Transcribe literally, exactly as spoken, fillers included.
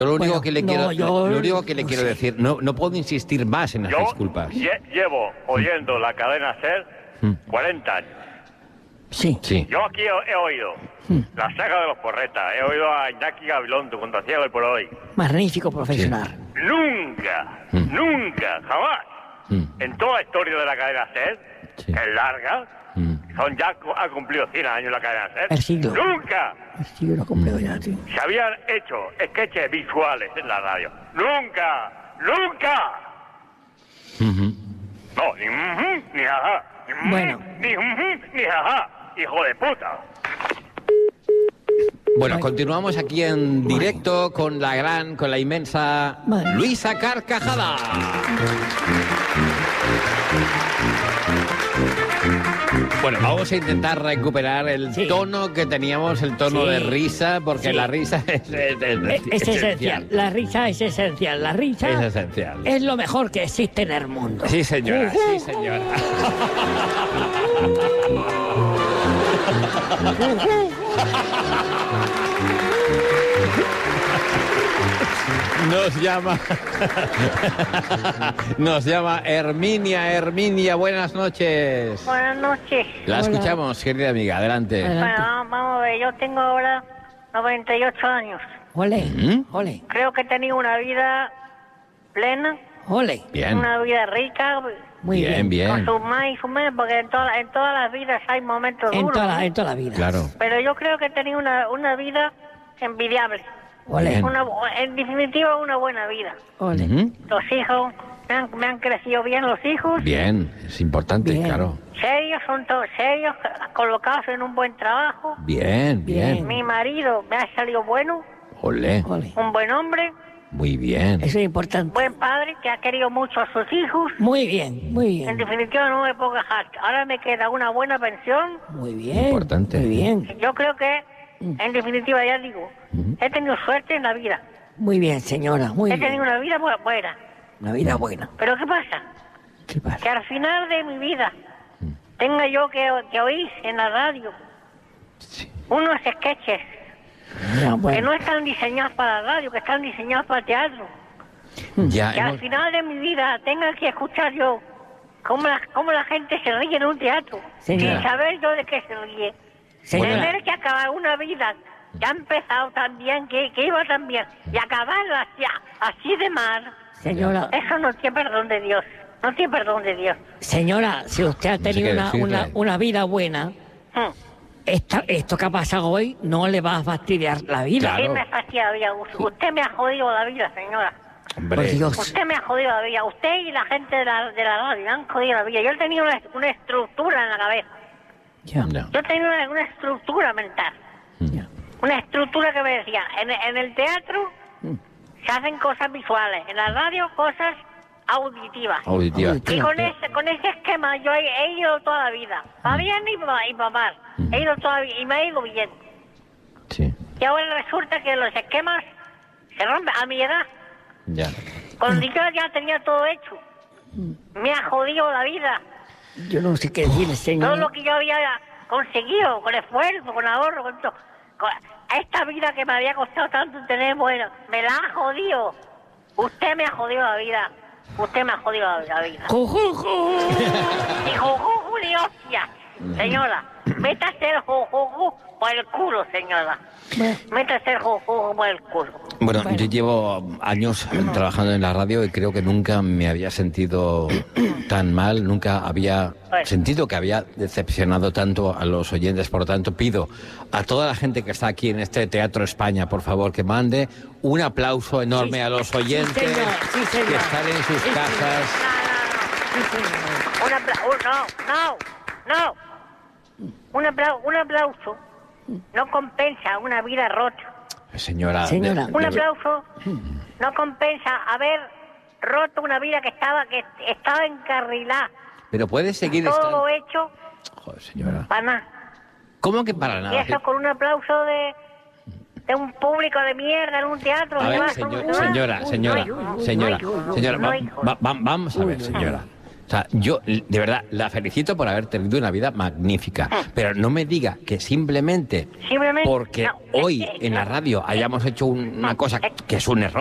Lo único Bueno, que le no, quiero, yo- lo único que le no quiero sé. decir, no, no puedo insistir más en las Yo disculpas. lle- llevo oyendo la cadena SER Mm. cuarenta años. Sí. Sí. Yo aquí he, he oído la saga de los porretas, he oído a Iñaki Gabilondo cuando hacía el por hoy. Magnífico profesional. Nunca, Mm. nunca, jamás, Mm. en toda la historia de la cadena SER, Sí. que es larga, Mm. son ya ha cumplido cien años la cadena SER. El siglo. Nunca Sí, yo lo comprendo ya, tío. se habían hecho sketches visuales en la radio. Nunca, nunca. Ujú. No, ni ujú, ni ajá. Ni ujú, Bueno. Ni ujú, ni ajá. Hijo de puta. Bueno, Ay. continuamos aquí en directo con la gran, con la inmensa Madre. Luisa Carcajada. Bueno, vamos a intentar recuperar el Sí. tono que teníamos, el tono Sí. de risa, porque Sí. la risa es, es- es- Es, es esencial. La risa es esencial. La risa Es esencial. es lo mejor que existe en el mundo. Sí, señora, sí, señora. Nos llama. Nos llama Herminia. Herminia, buenas noches. Buenas noches. La Hola. escuchamos, querida amiga, adelante. Adelante. Bueno, vamos, vamos a ver, yo tengo ahora noventa y ocho años. Ole, ¿Mm? ole, Creo que he tenido una vida plena, ole. Bien, una vida rica, Muy bien, bien. con bien. sus más y sus menos, porque en, toda- en todas las vidas hay momentos En duros. toda, la, ¿no? en toda la vida. Claro. Pero yo creo que he tenido una, una vida envidiable. Ole, Bien. Una, en definitiva, una buena vida. ole. Ujú. Los hijos, me han, me han crecido bien los hijos. Bien, es importante, Bien. claro. Serios, son todos serios, colocados en un buen trabajo. Bien, bien. Bien. Mi marido me ha salido bueno, Olé, Ole. un buen hombre, muy bien. Eso es importante. buen padre que ha querido mucho a sus hijos. Muy bien, muy En bien. definitiva no me puedo quejar. Ahora me queda una buena pensión. Muy bien. Importante. Muy bien. Yo creo que, en definitiva, ya digo, he tenido suerte en la vida. Muy bien, señora. Muy He tenido bien. una vida bu- buena. Una vida buena. Pero ¿qué pasa? ¿Qué pasa? Que al final de mi vida tenga yo que, que oír en la radio unos sketches Ya, que bueno. no están diseñados para la radio, que están diseñados para el teatro. Ya Que al hemos- final de mi vida tenga que escuchar yo cómo la, cómo la gente se ríe en un teatro, Señora. sin saber yo de qué se ríe. Señora. Tener que acabar una vida que ha empezado tan bien, que, que iba tan bien, y acabarla así, así de mal, Señora, eso no tiene perdón de Dios. No tiene perdón de Dios. señora, si usted ha No sé tenido qué una, decirle. una, una vida buena, Hmm. esta- esto que ha pasado hoy no le va a fastidiar la vida. Claro. ¿Qué me fastidia la vida? Usted me ha jodido la vida, señora. Hombre, Por Dios. Usted me ha jodido la vida. Usted y la gente de la, de la radio me han jodido la vida. Yo tenía una, una estructura en la cabeza. Ya, no. Yo tenía una, una estructura mental. ya. Una estructura que me decía, en, en el teatro Mm. se hacen cosas visuales, en la radio cosas auditivas. Auditiva. Auditiva. Y con ese, con ese esquema yo he, he ido toda la vida, para bien y para, y para mal. He ido toda la vida y me ha ido bien. Sí, Y ahora resulta que los esquemas se rompen a mi edad. ya. Cuando yo ya tenía todo hecho, me ha jodido la vida. Yo no sé qué decirle, Todo señor. lo que yo había conseguido, con esfuerzo, con ahorro, con todo. Con esta vida que me había costado tanto tener, bueno, me la ha jodido. Usted me ha jodido la vida. Usted me ha jodido la, la vida. Ju, ju, ju. Y jujuju ni hostia, señora. Métase el jujuju por el culo, señora. Métase el jujuju por el culo. Bueno, Bueno. yo llevo años trabajando en la radio y creo que nunca me había sentido tan mal, nunca había Bueno. sentido que había decepcionado tanto a los oyentes. Por lo tanto, pido a toda la gente que está aquí en este Teatro España, por favor, que mande un aplauso enorme Sí, a los sí, oyentes señor, sí, señor. que están en sus Sí, señor. casas. No, no, Sí, señor. no. Un aplauso. No, no, no. Un, apla- un aplauso no compensa una vida rota. Señora, Señora. de- Un de- aplauso no compensa haber roto una vida que estaba que estaba encarrilada. pero puede seguir Todo estando... hecho Joder, señora. para nada. ¿Cómo que para Y nada? eso con un aplauso de, de un público de mierda en un teatro. A ¿qué ver, va? señor- ¿Qué va? señora, señora, Uy, uy, uy, señora, uy, uy, señora, no, va- hijo. va- va- vamos a ver, señora. sea, yo de verdad la felicito por haber tenido una vida magnífica, pero no me diga que simplemente, Simplemente, porque no, hoy es que- en la radio hayamos hecho un- una cosa que es un error.